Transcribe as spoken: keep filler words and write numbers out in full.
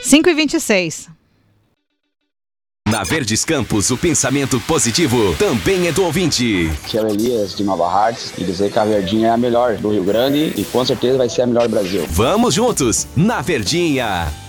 cinco e vinte e seis. Na Verdes Campos, o pensamento positivo também é do ouvinte. Que é o Elias de Nova Hartz e dizer que a Verdinha é a melhor do Rio Grande e com certeza vai ser a melhor do Brasil. Vamos juntos na Verdinha.